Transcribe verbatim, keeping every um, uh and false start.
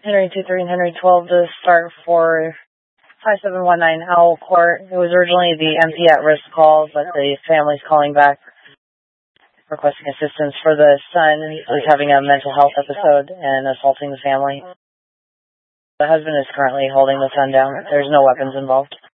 Henry two three and Henry twelve to start for five seven one nine Owl Court. It was originally the M P at-risk call, but the family's calling back requesting assistance for the son who's having a mental health episode and assaulting the family. The husband is currently holding the son down. There's no weapons involved.